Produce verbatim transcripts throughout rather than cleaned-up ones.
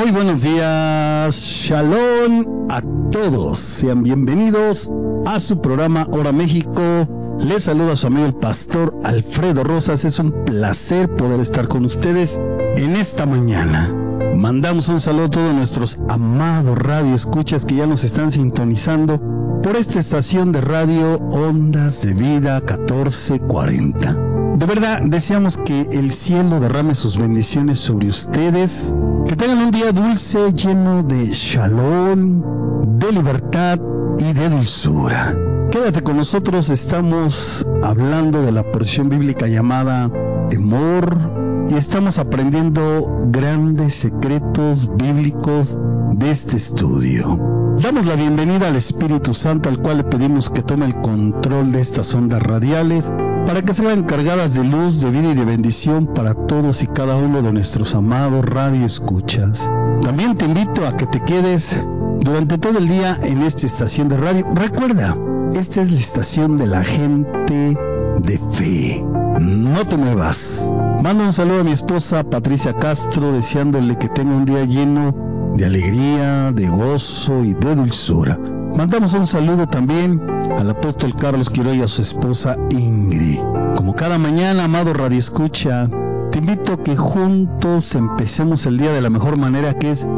Muy buenos días, Shalom a todos. Sean bienvenidos a su programa Hora México. Les saluda a su amigo el pastor Alfredo Rosas. Es un placer poder estar con ustedes en esta mañana. Mandamos un saludo a todos nuestros amados radioescuchas que ya nos están sintonizando por esta estación de radio Ondas de Vida catorce cuarenta. De verdad, deseamos que el cielo derrame sus bendiciones sobre ustedes, que tengan un día dulce, lleno de shalom, de libertad y de dulzura. Quédate con nosotros, estamos hablando de la porción bíblica llamada Temor y estamos aprendiendo grandes secretos bíblicos de este estudio. Damos la bienvenida al Espíritu Santo, al cual le pedimos que tome el control de estas ondas radiales para que sean cargadas de luz, de vida y de bendición para todos y cada uno de nuestros amados radioescuchas. También te invito a que te quedes durante todo el día en esta estación de radio. Recuerda, esta es la estación de la gente de fe. No te muevas. Mando un saludo a mi esposa Patricia Castro, deseándole que tenga un día lleno de alegría, de gozo y de dulzura. Mandamos un saludo también al apóstol Carlos Quiroga y a su esposa Ingrid. Como cada mañana, amado radioescucha, te invito a que juntos empecemos el día de la mejor manera, que es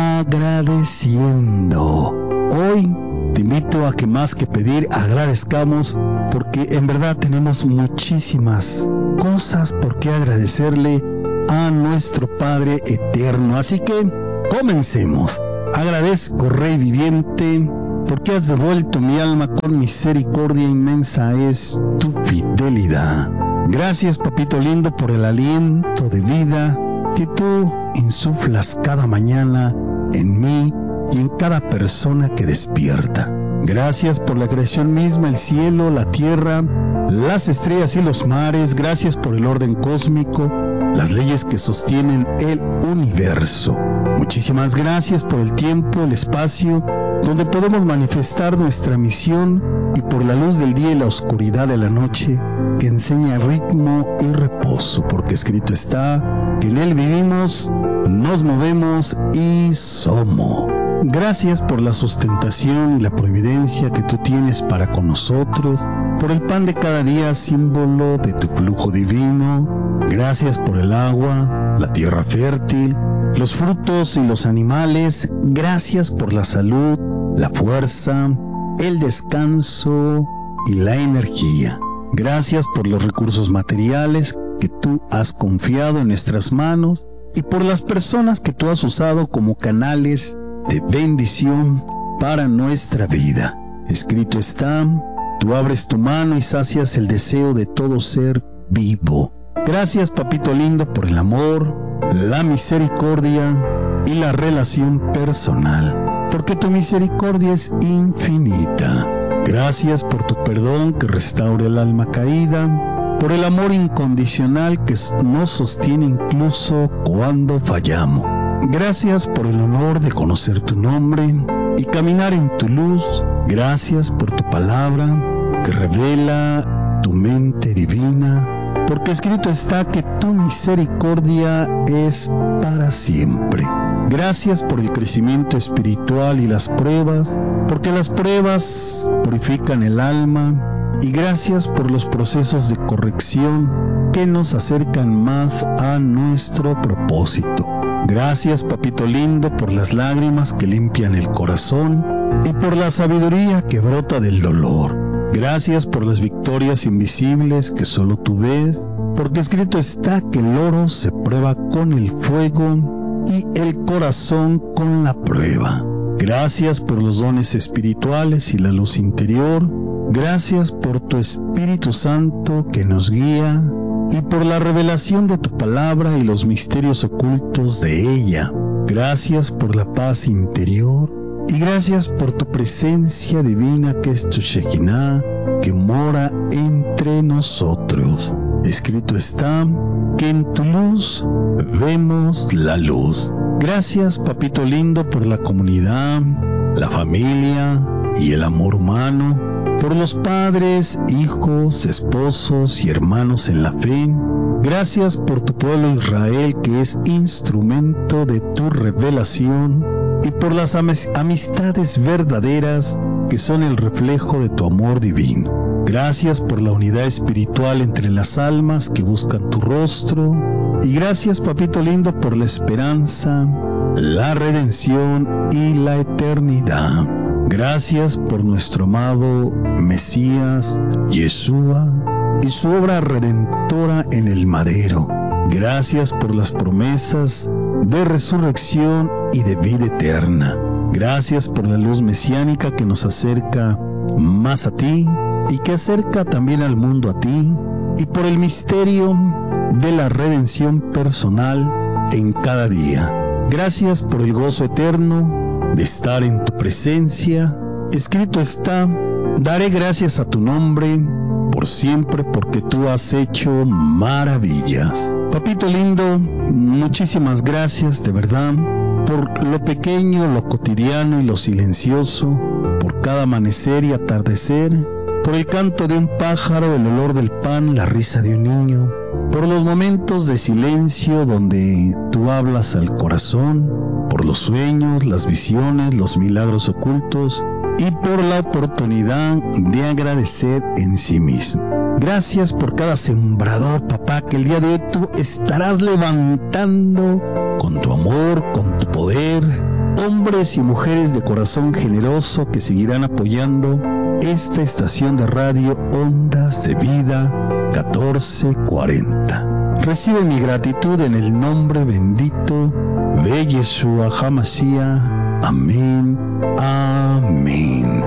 agradeciendo. Hoy te invito a que más que pedir, agradezcamos, porque en verdad tenemos muchísimas cosas por qué agradecerle a nuestro Padre eterno. Así que comencemos. Agradezco, Rey viviente, porque has devuelto mi alma con misericordia inmensa es tu fidelidad. Gracias, papito lindo, por el aliento de vida que tú insuflas cada mañana en mí y en cada persona que despierta. Gracias por la creación misma, el cielo, la tierra, las estrellas y los mares. Gracias por el orden cósmico, las leyes que sostienen el universo. Muchísimas gracias por el tiempo, el espacio, donde podemos manifestar nuestra misión, y por la luz del día y la oscuridad de la noche, que enseña ritmo y reposo, porque escrito está que en él vivimos, nos movemos y somos. Gracias por la sustentación y la providencia que tú tienes para con nosotros, por el pan de cada día, símbolo de tu flujo divino. Gracias por el agua, la tierra fértil, los frutos y los animales. Gracias por la salud, la fuerza, el descanso y la energía. Gracias por los recursos materiales que tú has confiado en nuestras manos y por las personas que tú has usado como canales de bendición para nuestra vida. Escrito está, tú abres tu mano y sacias el deseo de todo ser vivo. Gracias, papito lindo, por el amor, la misericordia y la relación personal, porque tu misericordia es infinita. Gracias por tu perdón que restaura el alma caída, por el amor incondicional que nos sostiene incluso cuando fallamos. Gracias por el honor de conocer tu nombre y caminar en tu luz. Gracias por tu palabra que revela tu mente divina, porque escrito está que tu misericordia es para siempre. Gracias por el crecimiento espiritual y las pruebas, porque las pruebas purifican el alma, y gracias por los procesos de corrección que nos acercan más a nuestro propósito. Gracias, papito lindo, por las lágrimas que limpian el corazón y por la sabiduría que brota del dolor. Gracias por las victorias invisibles que solo tú ves, porque escrito está que el oro se prueba con el fuego y el corazón con la prueba. Gracias por los dones espirituales y la luz interior. Gracias por tu Espíritu Santo que nos guía y por la revelación de tu palabra y los misterios ocultos de ella. Gracias por la paz interior y gracias por tu presencia divina que es tu Shekinah, que mora entre nosotros. Escrito está que en tu luz vemos la luz. Gracias, papito lindo, por la comunidad, la familia y el amor humano, por los padres, hijos, esposos y hermanos en la fe. Gracias por tu pueblo Israel, que es instrumento de tu revelación, y por las amistades verdaderas que son el reflejo de tu amor divino. Gracias por la unidad espiritual entre las almas que buscan tu rostro, y gracias, papito lindo, por la esperanza, la redención y la eternidad. Gracias por nuestro amado Mesías, Yeshua, y su obra redentora en el madero. Gracias por las promesas de resurrección y de vida eterna. Gracias por la luz mesiánica que nos acerca más a ti y que acerca también al mundo a ti, y por el misterio de la redención personal en cada día. Gracias por el gozo eterno de estar en tu presencia. Escrito está: daré gracias a tu nombre por siempre, porque tú has hecho maravillas. Papito lindo, muchísimas gracias de verdad por lo pequeño, lo cotidiano y lo silencioso, por cada amanecer y atardecer, por el canto de un pájaro, el olor del pan, la risa de un niño, por los momentos de silencio donde tú hablas al corazón, por los sueños, las visiones, los milagros ocultos, y por la oportunidad de agradecer en sí mismo. Gracias por cada sembrador, papá, que el día de hoy tú estarás levantando con tu amor, con tu poder, hombres y mujeres de corazón generoso que seguirán apoyando esta estación de radio Ondas de Vida catorce cuarenta. Recibe mi gratitud en el nombre bendito de Yeshua HaMashiach. Amén. Amén.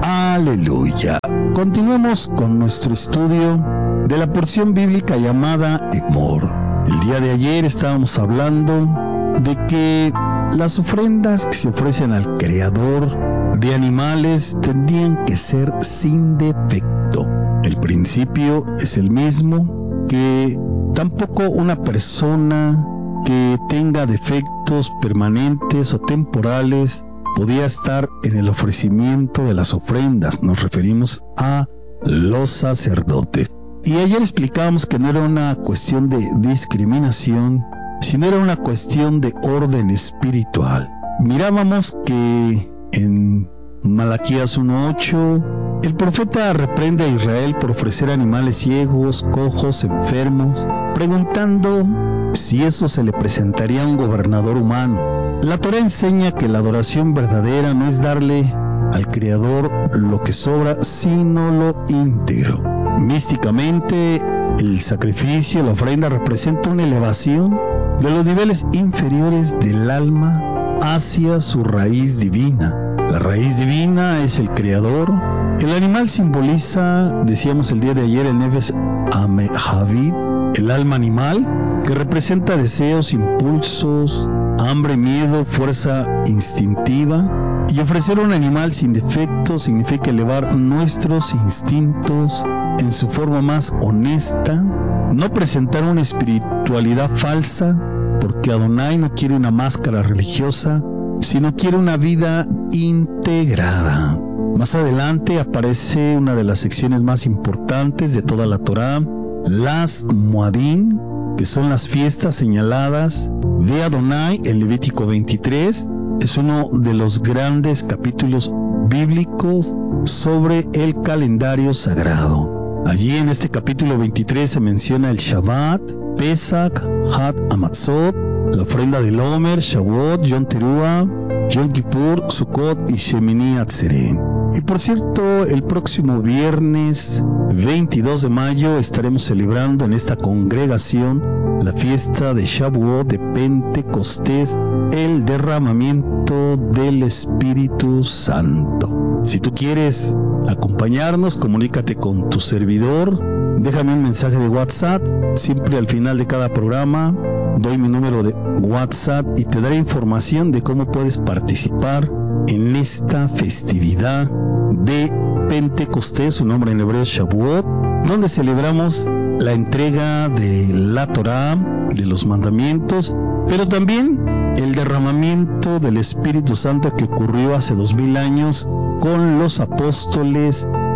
Aleluya. Continuamos con nuestro estudio de la porción bíblica llamada Emor. El día de ayer estábamos hablando de que las ofrendas que se ofrecen al Creador de animales tendrían que ser sin defecto. El principio es el mismo, que tampoco una persona que tenga defectos permanentes o temporales podía estar en el ofrecimiento de las ofrendas. Nos referimos a los sacerdotes. Y ayer explicábamos que no era una cuestión de discriminación, sino era una cuestión de orden espiritual. Mirábamos que en Malaquías uno ocho, el profeta reprende a Israel por ofrecer animales ciegos, cojos, enfermos, preguntando si eso se le presentaría a un gobernador humano. La Torá enseña que la adoración verdadera no es darle al Creador lo que sobra, sino lo íntegro. Místicamente, el sacrificio, la ofrenda, representa una elevación de los niveles inferiores del alma hacia su raíz divina. La raíz divina es el Creador. El animal simboliza, decíamos el día de ayer, el Nefesh Hamehavit, el alma animal, que representa deseos, impulsos, hambre, miedo, fuerza instintiva. Y ofrecer un animal sin defecto significa elevar nuestros instintos en su forma más honesta, no presentar una espiritualidad falsa, porque Adonai no quiere una máscara religiosa, sino quiere una vida integrada. Más adelante aparece una de las secciones más importantes de toda la Torá, las Moadim, que son las fiestas señaladas de Adonai. En Levítico veintitrés es uno de los grandes capítulos bíblicos sobre el calendario sagrado. Allí en este capítulo veintitrés se menciona el Shabbat, Pesach, Had Hamatzot, la ofrenda del Omer, Shavuot, Yom Teruah, Yom Kippur, Sukkot y Shemini Atzeret. Y por cierto, el próximo viernes veintidós de mayo estaremos celebrando en esta congregación la fiesta de Shavuot, de Pentecostés, el derramamiento del Espíritu Santo. Si tú quieres acompañarnos, comunícate con tu servidor, déjame un mensaje de WhatsApp. Siempre al final de cada programa doy mi número de WhatsApp y te daré información de cómo puedes participar en esta festividad de Pentecostés, su nombre en hebreo es Shavuot, donde celebramos la entrega de la Torá, de los mandamientos, pero también el derramamiento del Espíritu Santo que ocurrió hace dos mil años con los apóstoles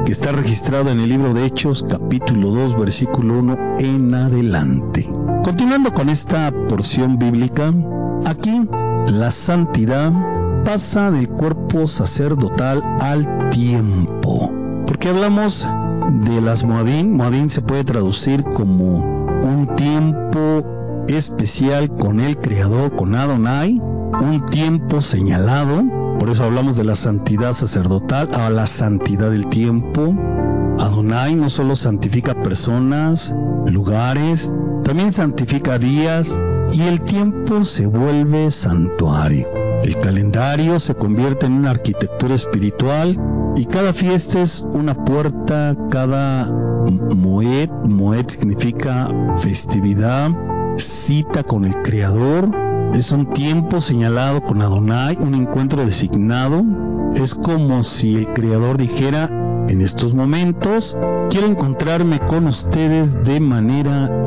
que está registrado en el libro de Hechos, capítulo dos, versículo uno en adelante. Continuando con esta porción bíblica, aquí la santidad pasa del cuerpo sacerdotal al tiempo. Porque hablamos de las Moadín. Moadín se puede traducir como un tiempo especial con el Creador, con Adonai, un tiempo señalado. Por eso hablamos de la santidad sacerdotal a la santidad del tiempo. Adonai no solo santifica personas, lugares, también santifica días, y el tiempo se vuelve santuario. El calendario se convierte en una arquitectura espiritual y cada fiesta es una puerta, cada moed, moed significa festividad, cita con el Creador, es un tiempo señalado con Adonai, un encuentro designado. Es como si el Creador dijera: en estos momentos quiero encontrarme con ustedes de manera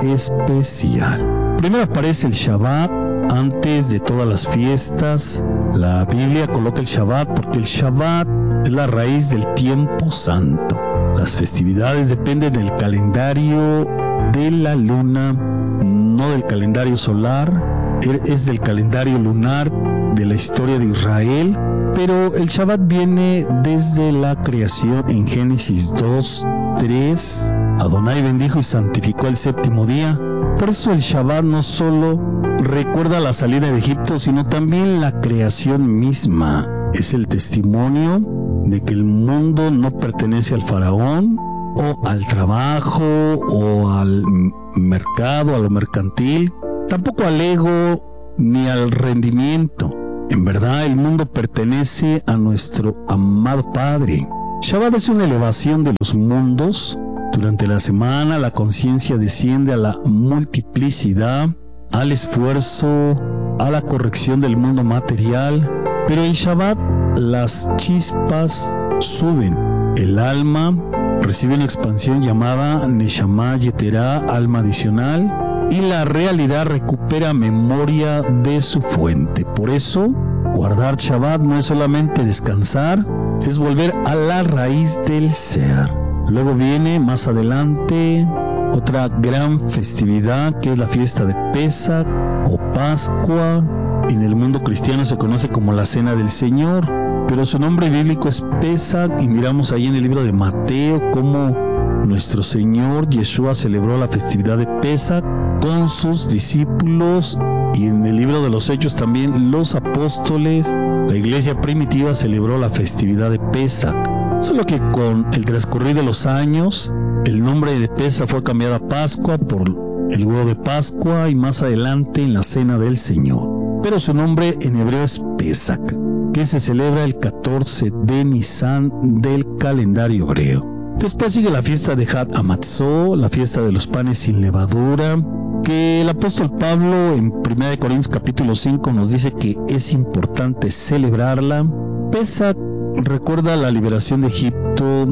especial. Primero aparece el Shabbat antes de todas las fiestas. La Biblia coloca el Shabbat porque el Shabbat es la raíz del tiempo santo. Las festividades dependen del calendario de la luna, no del calendario solar. Es del calendario lunar de la historia de Israel, pero el Shabbat viene desde la creación en Génesis dos, tres. Adonai bendijo y santificó el séptimo día. Por eso el Shabbat no solo recuerda la salida de Egipto, sino también la creación misma. Es el testimonio de que el mundo no pertenece al faraón o al trabajo o al mercado, a lo mercantil, tampoco al ego ni al rendimiento. En verdad, el mundo pertenece a nuestro amado Padre. Shabbat es una elevación de los mundos. Durante la semana, la conciencia desciende a la multiplicidad, al esfuerzo, a la corrección del mundo material. Pero en Shabbat, las chispas suben. El alma recibe una expansión llamada Neshama Yeterá, alma adicional, y la realidad recupera memoria de su fuente. Por eso, guardar Shabbat no es solamente descansar, es volver a la raíz del ser. Luego viene más adelante otra gran festividad que es la fiesta de Pesach o Pascua. En el mundo cristiano se conoce como la Cena del Señor, pero su nombre bíblico es Pesach, y miramos ahí en el libro de Mateo cómo nuestro Señor Yeshua celebró la festividad de Pesach con sus discípulos, y en el libro de los Hechos también los apóstoles. La iglesia primitiva celebró la festividad de Pesach, solo que con el transcurrir de los años el nombre de Pesach fue cambiado a Pascua por el huevo de Pascua, y más adelante en la Cena del Señor. Pero su nombre en hebreo es Pesach, que se celebra el catorce de Nisan del calendario hebreo. Después sigue la fiesta de Had Hamatzot, la fiesta de los panes sin levadura, que el apóstol Pablo en primera de Corintios capítulo cinco nos dice que es importante celebrarla. Pesach recuerda la liberación de Egipto.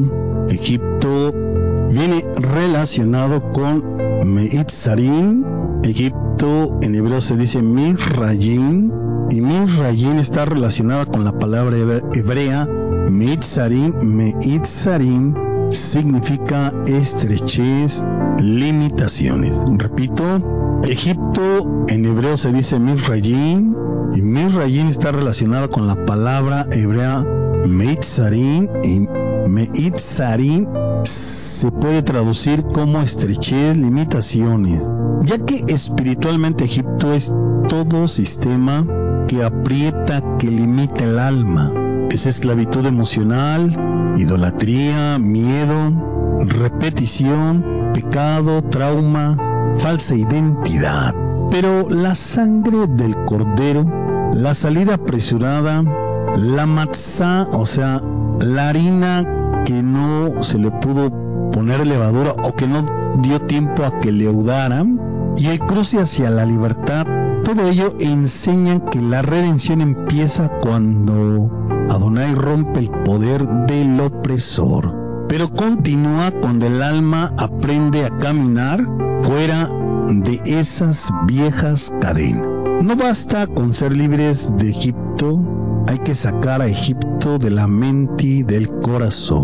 Egipto viene relacionado con Meitzarim. Egipto en hebreo se dice Misrayim, y Misrayim está relacionada con la palabra hebrea Meitzarim. Meitzarim significa estrechez, limitaciones. Repito, Egipto en hebreo se dice Misrayim, y Misrayim está relacionada con la palabra hebrea Meitzarim, y Meitzarim se puede traducir como estrechez, limitaciones, ya que espiritualmente Egipto es todo sistema que aprieta, que limita el alma. Es esclavitud emocional, idolatría, miedo, repetición, pecado, trauma, falsa identidad. Pero la sangre del cordero, la salida apresurada, la matzá, o sea, la harina que no se le pudo poner levadura o que no dio tiempo a que leudaran, y el cruce hacia la libertad, todo ello enseñan que la redención empieza cuando Adonai rompe el poder del opresor, pero continúa cuando el alma aprende a caminar fuera de esas viejas cadenas. No basta con ser libres de Egipto, hay que sacar a Egipto de la mente y del corazón.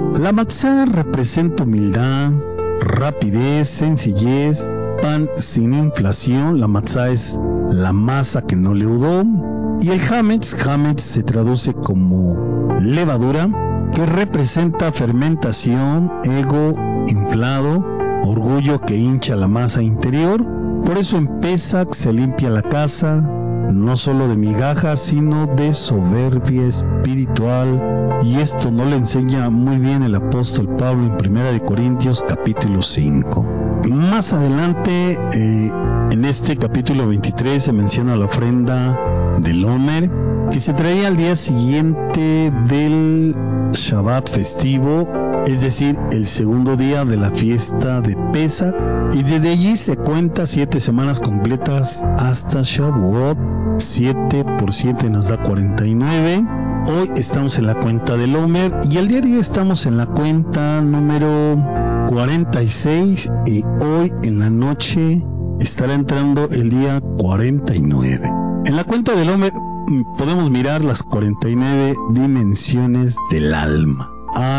La matzá representa humildad, rapidez, sencillez, pan sin inflación. La matzá es la masa que no leudó. Y el hametz, hametz se traduce como levadura, que representa fermentación, ego inflado, orgullo que hincha la masa interior. Por eso en Pesach se limpia la casa, no solo de migajas, sino de soberbia espiritual. Y esto no le enseña muy bien el apóstol Pablo en Primera de Corintios capítulo cinco. Más adelante, eh, en este capítulo veintitrés, se menciona la ofrenda del Omer, que se traía al día siguiente del Shabbat festivo, es decir, el segundo día de la fiesta de Pesach, y desde allí se cuenta siete semanas completas hasta Shavuot. Siete por siete nos da cuarenta y nueve. Hoy estamos en la cuenta del Omer y el día de hoy estamos en la cuenta número cuarenta y seis, y hoy en la noche estará entrando el día cuarenta y nueve. En la cuenta del Omer podemos mirar las cuarenta y nueve dimensiones del alma.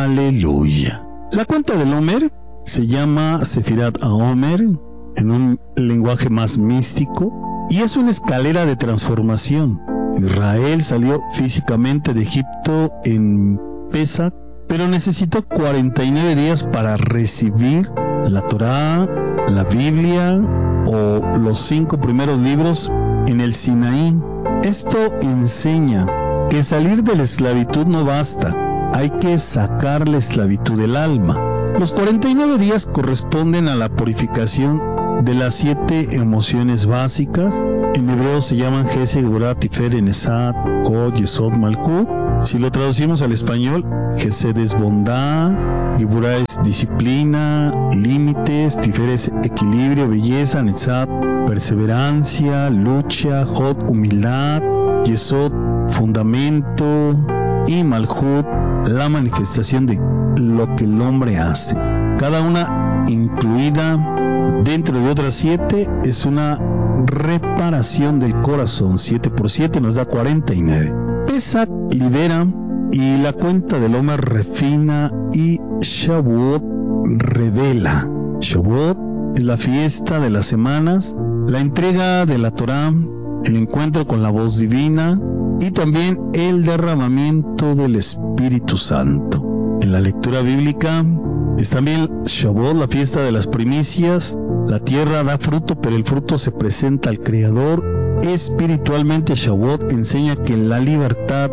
Aleluya. La cuenta del Omer se llama Sefirat HaOmer en un lenguaje más místico y es una escalera de transformación. Israel salió físicamente de Egipto en Pesach, pero necesitó cuarenta y nueve días para recibir la Torá, la Biblia o los cinco primeros libros en el Sinaí. Esto enseña que salir de la esclavitud no basta, hay que sacar la esclavitud del alma. Los cuarenta y nueve días corresponden a la purificación de las siete emociones básicas. En hebreo se llaman Gesed, Geburah, Tiferet, Nesat, Hod, Yesod, Malkut. Si lo traducimos al español, Gesed es bondad, Geburah es disciplina, límites, Tiferet es equilibrio, belleza, Nesat, perseverancia, lucha, Hod, humildad, Yesod, fundamento, y Malkut, la manifestación de lo que el hombre hace. Cada una incluida dentro de otras siete es una reparación del corazón. Siete por siete nos da cuarenta y nueve. Pesach libera y la cuenta del Omer refina y Shavuot revela. Shavuot es la fiesta de las semanas, la entrega de la Torá, el encuentro con la voz divina y también el derramamiento del Espíritu Santo. En la lectura bíblica es también Shavuot, la fiesta de las primicias. La tierra da fruto, pero el fruto se presenta al Creador. Espiritualmente, Shavuot enseña que la libertad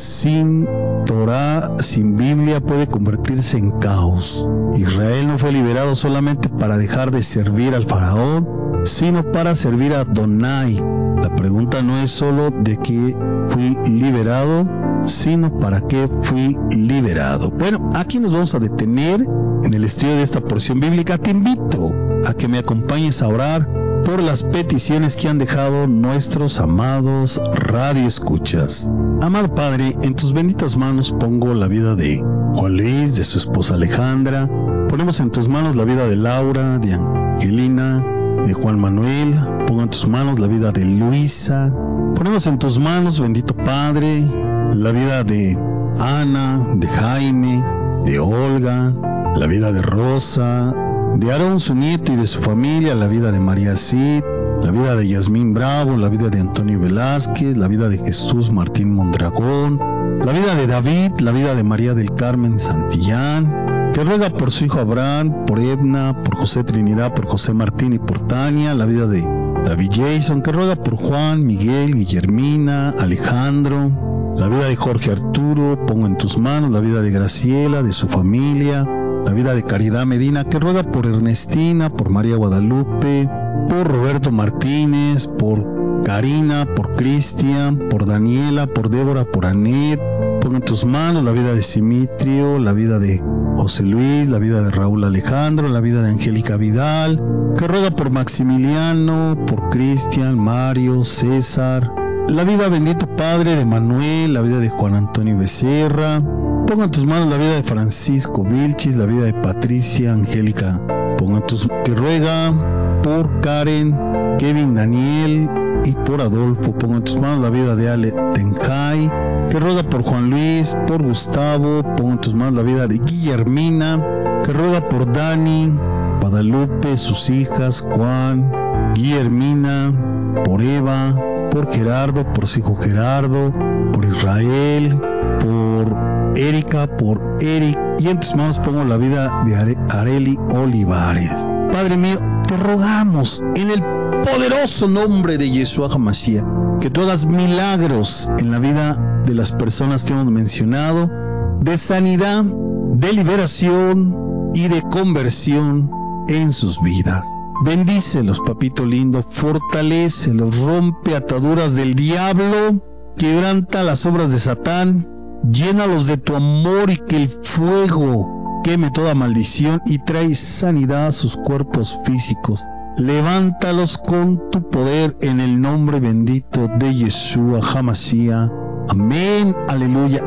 sin Torah, sin Biblia, puede convertirse en caos. Israel no fue liberado solamente para dejar de servir al faraón, sino para servir a Adonai. La pregunta no es solo de qué fui liberado, sino para qué fui liberado. Bueno, aquí nos vamos a detener en el estudio de esta porción bíblica. Te invito a que me acompañes a orar por las peticiones que han dejado nuestros amados radioescuchas. Amado Padre, en tus benditas manos pongo la vida de Juan Luis, de su esposa Alejandra. Ponemos en tus manos la vida de Laura, de Angelina, de Juan Manuel. Pongo en tus manos la vida de Luisa. Ponemos en tus manos, bendito Padre, la vida de Ana, de Jaime, de Olga, la vida de Rosa, de Aarón, su nieto, y de su familia, la vida de María Cid, la vida de Yasmín Bravo, la vida de Antonio Velázquez, la vida de Jesús Martín Mondragón, la vida de David, la vida de María del Carmen Santillán, que ruega por su hijo Abraham, por Edna, por José Trinidad, por José Martín y por Tania, la vida de David Jason, que ruega por Juan, Miguel, Guillermina, Alejandro, la vida de Jorge Arturo. Pongo en tus manos la vida de Graciela, de su familia, la vida de Caridad Medina, que ruega por Ernestina, por María Guadalupe, por Roberto Martínez, por Karina, por Cristian, por Daniela, por Débora, por Anet. Pongo en tus manos la vida de Simitrio, la vida de José Luis, la vida de Raúl Alejandro, la vida de Angélica Vidal, que ruega por Maximiliano, por Cristian, Mario, César, la vida, bendito Padre, de Manuel, la vida de Juan Antonio Becerra. Pongo en tus manos la vida de Francisco Vilchis, la vida de Patricia Angélica. Pongo en tus que ruega por Karen, Kevin Daniel, y por Adolfo. Pongo en tus manos la vida de Ale Tenjay, que ruega por Juan Luis, por Gustavo. Pongo en tus manos la vida de Guillermina, que ruega por Dani, Guadalupe, sus hijas, Juan, Guillermina, por Eva, por Gerardo, por su hijo Gerardo, por Israel, por Erika, por Eric. Y en tus manos pongo la vida de Are- Areli Olivares. Padre mío, te rogamos en el poderoso nombre de Yeshua HaMashiach que tú hagas milagros en la vida de las personas que hemos mencionado, de sanidad, de liberación y de conversión en sus vidas. Bendícelos, papito lindo, fortalécelos, rompe ataduras del diablo, quebranta las obras de Satán, llénalos de tu amor y que el fuego queme toda maldición y trae sanidad a sus cuerpos físicos. Levántalos con tu poder en el nombre bendito de Yeshua HaMashiach. Amén, aleluya,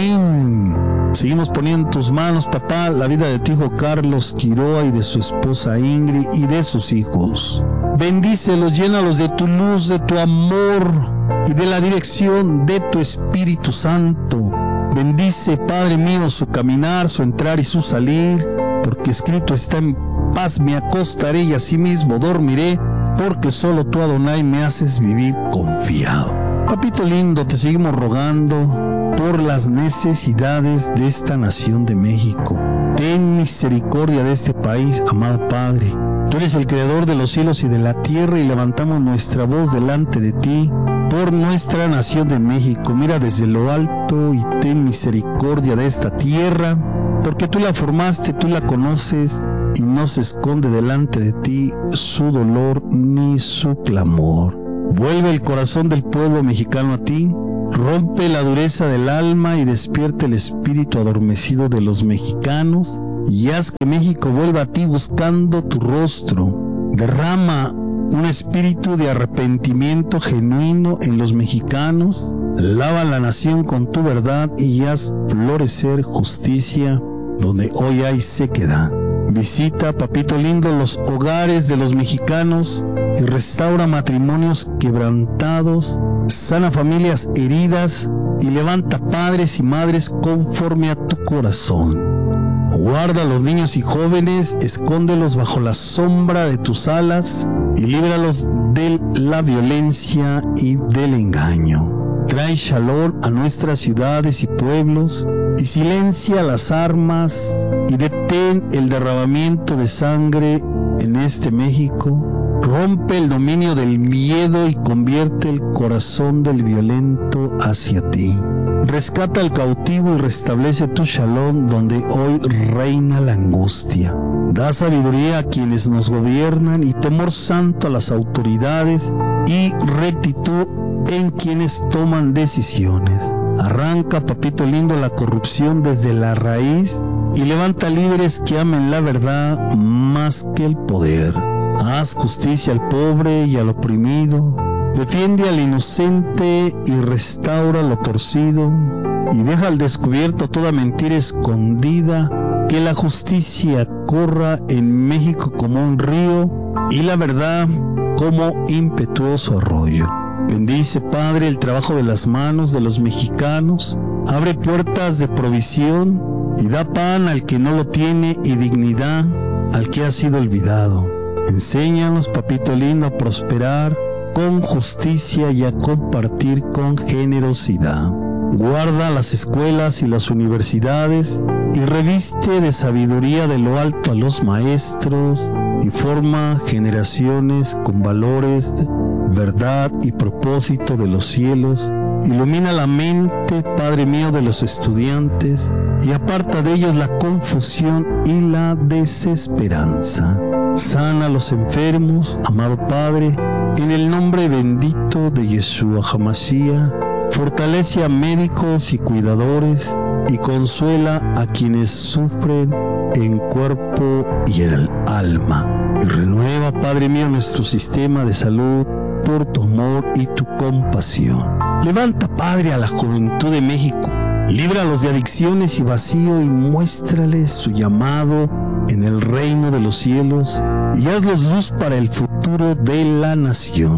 amén. Seguimos poniendo en tus manos, papá, la vida de tu hijo Carlos Quiroa y de su esposa Ingrid y de sus hijos. Bendícelos, llénalos de tu luz, de tu amor y de la dirección de tu Espíritu Santo. Bendice, Padre mío, su caminar, su entrar y su salir, porque escrito está: en paz me acostaré y asimismo dormiré, porque solo tú, Adonai, me haces vivir confiado. Papito lindo, te seguimos rogando por las necesidades de esta nación de México. Ten misericordia de este país, amado Padre. Tú eres el creador de los cielos y de la tierra y levantamos nuestra voz delante de ti por nuestra nación de México. Mira desde lo alto y ten misericordia de esta tierra, porque tú la formaste, tú la conoces y no se esconde delante de ti su dolor ni su clamor. Vuelve el corazón del pueblo mexicano a ti, rompe la dureza del alma y despierta el espíritu adormecido de los mexicanos y haz que México vuelva a ti buscando tu rostro. Derrama un espíritu de arrepentimiento genuino en los mexicanos, lava la nación con tu verdad y haz florecer justicia donde hoy hay sequedad. Visita, papito lindo, los hogares de los mexicanos y restaura matrimonios quebrantados, sana familias heridas y levanta padres y madres conforme a tu corazón. Guarda a los niños y jóvenes, escóndelos bajo la sombra de tus alas y líbralos de la violencia y del engaño. Trae shalom a nuestras ciudades y pueblos y silencia las armas y detén el derramamiento de sangre en este México. Rompe el dominio del miedo y convierte el corazón del violento hacia ti. Rescata al cautivo y restablece tu shalom donde hoy reina la angustia. Da sabiduría a quienes nos gobiernan y temor santo a las autoridades y rectitud en quienes toman decisiones. Arranca, papito lindo, la corrupción desde la raíz y levanta líderes que amen la verdad más que el poder. Haz justicia al pobre y al oprimido. Defiende al inocente y restaura lo torcido. Y deja al descubierto toda mentira escondida. Que la justicia corra en México como un río y la verdad como impetuoso arroyo. Bendice, Padre, el trabajo de las manos de los mexicanos. Abre puertas de provisión y da pan al que no lo tiene y dignidad al que ha sido olvidado. Enséñanos, papito lindo, a prosperar con justicia y a compartir con generosidad. Guarda las escuelas y las universidades y reviste de sabiduría de lo alto a los maestros y forma generaciones con valores, verdad y propósito de los cielos. Ilumina la mente, Padre mío, de los estudiantes y aparta de ellos la confusión y la desesperanza. Sana a los enfermos, amado Padre, en el nombre bendito de Yeshua HaMashiach. Fortalece a médicos y cuidadores y consuela a quienes sufren en cuerpo y en el alma. Y renueva, Padre mío, nuestro sistema de salud por tu amor y tu compasión. Levanta, Padre, a la juventud de México. Líbralos de adicciones y vacío y muéstrales su llamado en el reino de los cielos y hazlos luz para el futuro de la nación.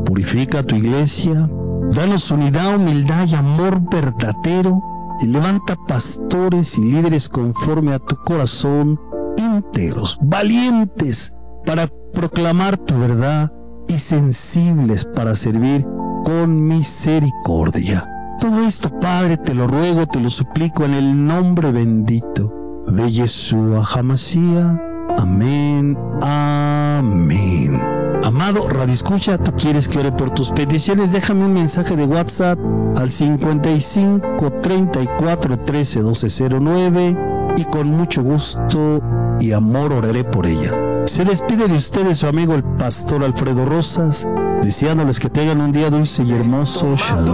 Purifica tu iglesia, danos unidad, humildad y amor verdadero, y levanta pastores y líderes conforme a tu corazón, íntegros, valientes para proclamar tu verdad y sensibles para servir con misericordia. Todo esto, Padre, te lo ruego, te lo suplico en el nombre bendito de Yeshua HaMashiach. Amén, amén. Amado radioescucha, tú quieres que ore por tus peticiones, déjame un mensaje de WhatsApp al cincuenta y cinco, treinta y cuatro, trece, doce, cero nueve y con mucho gusto y amor oraré por ellas. Se despide de ustedes su amigo el pastor Alfredo Rosas, deseándoles que tengan un día dulce y hermoso. Shalom.